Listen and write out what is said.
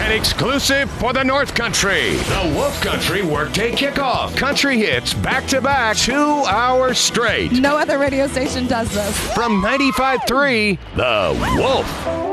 An exclusive for the North Country. The Wolf Country Workday Kickoff. Country hits back-to-back 2 hours straight. No other radio station does this. From 95.3, The Wolf.